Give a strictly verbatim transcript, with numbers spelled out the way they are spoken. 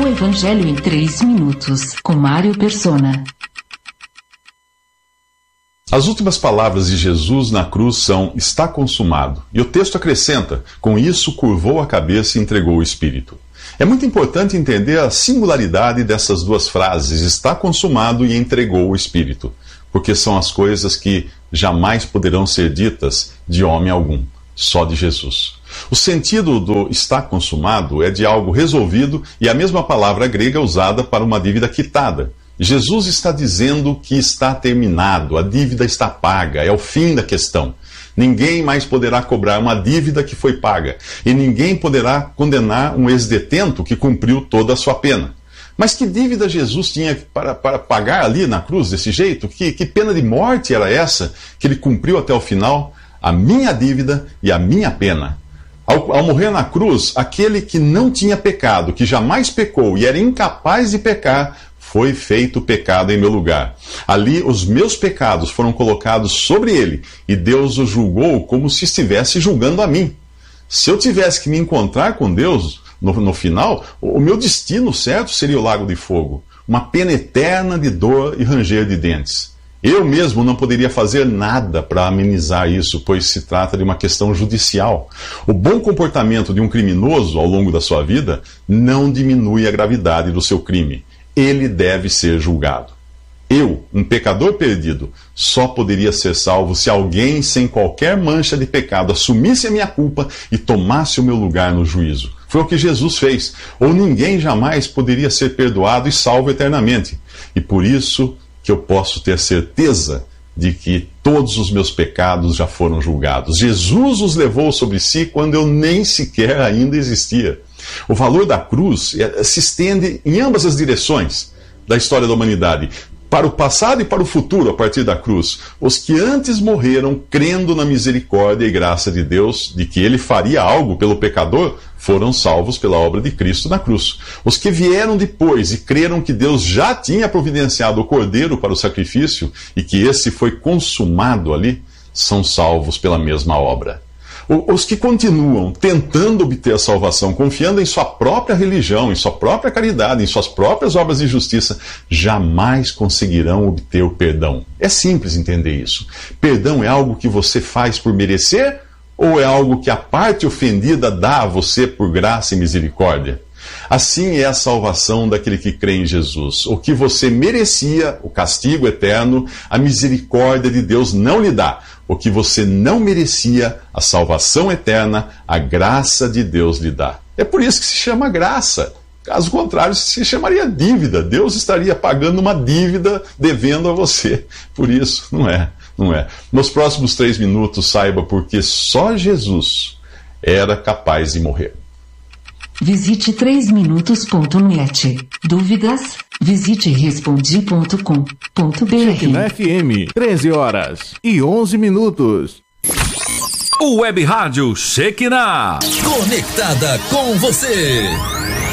O Evangelho em três minutos, com Mário Persona. As últimas palavras de Jesus na cruz são: está consumado. E o texto acrescenta: com isso curvou a cabeça e entregou o Espírito. É muito importante entender a singularidade dessas duas frases, está consumado e entregou o Espírito, porque são as coisas que jamais poderão ser ditas de homem algum, só de Jesus. O sentido do está consumado é de algo resolvido e a mesma palavra grega usada para uma dívida quitada. Jesus está dizendo que está terminado, a dívida está paga, é o fim da questão. Ninguém mais poderá cobrar uma dívida que foi paga, e ninguém poderá condenar um ex-detento que cumpriu toda a sua pena. Mas que dívida Jesus tinha para, para pagar ali na cruz desse jeito? Que, que pena de morte era essa que ele cumpriu até o final? A minha dívida e a minha pena. Ao, ao morrer na cruz, aquele que não tinha pecado, que jamais pecou e era incapaz de pecar, foi feito pecado em meu lugar. Ali os meus pecados foram colocados sobre ele, e Deus o julgou como se estivesse julgando a mim. Se eu tivesse que me encontrar com Deus no, no final, o meu destino certo seria o lago de fogo, uma pena eterna de dor e ranger de dentes. Eu mesmo não poderia fazer nada para amenizar isso, pois se trata de uma questão judicial. O bom comportamento de um criminoso ao longo da sua vida não diminui a gravidade do seu crime. Ele deve ser julgado. Eu, um pecador perdido, só poderia ser salvo se alguém sem qualquer mancha de pecado assumisse a minha culpa e tomasse o meu lugar no juízo. Foi o que Jesus fez. Ou ninguém jamais poderia ser perdoado e salvo eternamente. E por isso que eu posso ter certeza de que todos os meus pecados já foram julgados. Jesus os levou sobre si quando eu nem sequer ainda existia. O valor da cruz se estende em ambas as direções da história da humanidade, para o passado e para o futuro a partir da cruz. Os que antes morreram crendo na misericórdia e graça de Deus, de que ele faria algo pelo pecador, foram salvos pela obra de Cristo na cruz. Os que vieram depois e creram que Deus já tinha providenciado o cordeiro para o sacrifício e que esse foi consumado ali, são salvos pela mesma obra. Os que continuam tentando obter a salvação, confiando em sua própria religião, em sua própria caridade, em suas próprias obras de justiça, jamais conseguirão obter o perdão. É simples entender isso. Perdão é algo que você faz por merecer ou é algo que a parte ofendida dá a você por graça e misericórdia? Assim é a salvação daquele que crê em Jesus. O que você merecia, o castigo eterno, a misericórdia de Deus não lhe dá. O que você não merecia, a salvação eterna, a graça de Deus lhe dá. É por isso que se chama graça. Caso contrário, se chamaria dívida. Deus estaria pagando uma dívida devendo a você. Por isso, não é, não é. Nos próximos três minutos, saiba porque só Jesus era capaz de morrer. Visite três minutos ponto net. Dúvidas? Visite respondi ponto com ponto br. Shekinah F M, treze horas e onze minutos. O Web Rádio Shekinah. Conectada com você.